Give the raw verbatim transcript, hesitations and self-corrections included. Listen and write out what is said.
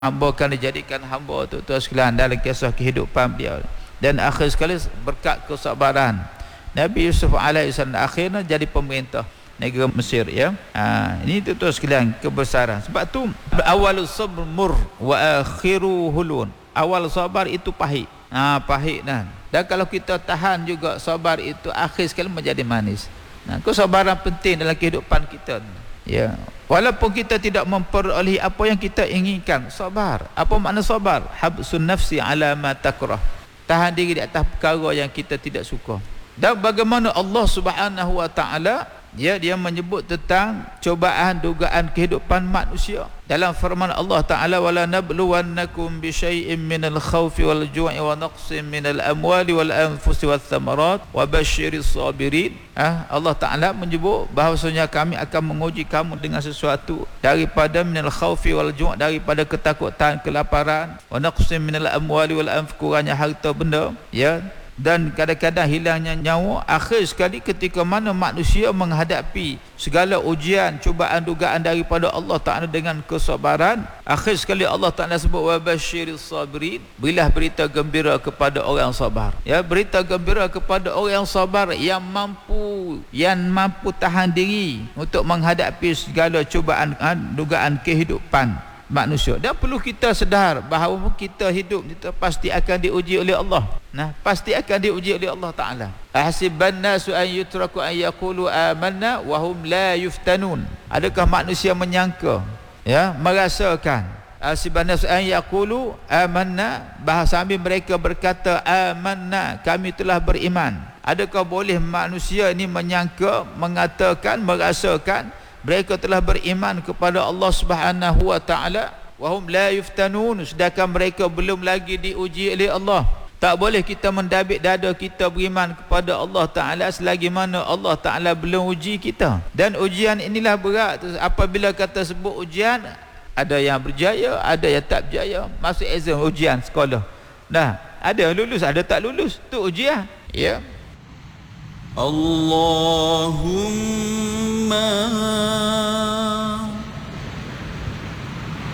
hamba akan dijadikan hamba tu tu sekalian dalam kisah kehidupan beliau. Dan akhir sekali berkat kesabaran Nabi Yusuf alaihissalam akhirnya jadi pemerintah negara Mesir, ya. Ha, ini tu tu sekalian kebesaran. Sebab tu awalus sabr mur wa akhiru hulun. Awal sabar itu pahit. Ha, pahit kan. Dan kalau kita tahan juga sabar itu akhir sekali menjadi manis. Nah, kesabaran penting dalam kehidupan kita. Ya. Walaupun kita tidak memperolehi apa yang kita inginkan, sabar. Apa makna sabar? Habsun nafsi ala ma takrah. Tahan diri di atas perkara yang kita tidak suka. Dan bagaimana Allah Subhanahu wa taala, ya, dia menyebut tentang cobaan dugaan kehidupan manusia dalam firman Allah taala, wala nabluwannakum bi syai'in minal khaufi wal ju'i wa naqsin minal amwali wal anfusi wath thamarat wa basyiris sabirin. Ah, Allah taala menyebut bahawasanya kami akan menguji kamu dengan sesuatu daripada minal khaufi wal ju', daripada ketakutan, kelaparan, wa naqsin minal amwali wal anfusi, kurangnya harta benda, ya, dan kadang-kadang hilangnya nyawa. Akhir sekali ketika mana manusia menghadapi segala ujian, cubaan, dugaan daripada Allah Ta'ala dengan kesabaran, akhir sekali Allah Ta'ala sebut wa basyiris sabirin, berilah berita gembira kepada orang sabar. Ya, berita gembira kepada orang sabar yang mampu yang mampu tahan diri untuk menghadapi segala cubaan, dugaan kehidupan manusia. Dan perlu kita sedar bahawa kita hidup kita pasti akan diuji oleh Allah. Nah, pasti akan diuji oleh Allah Ta'ala. Ahsiban nasu an yutraku an yaqulu amanna wa hum la yuftanun. Adakah manusia menyangka, ya, merasakan ahsiban nasu an yaqulu amanna, bahasa sambil mereka berkata amanna, kami telah beriman. Adakah boleh manusia ini menyangka, mengatakan, merasakan mereka telah beriman kepada Allah Subhanahu wa taala, wa hum la yuftanun, sedangkan mereka belum lagi diuji oleh Allah. Tak boleh kita mendabik dada kita beriman kepada Allah Taala selagi mana Allah Taala belum uji kita. Dan ujian inilah berat. Apabila kata sebut ujian, ada yang berjaya, ada yang tak berjaya. Masuk exam, ujian sekolah. Nah, ada lulus, ada tak lulus. Tu ujian. Ya. Allahumma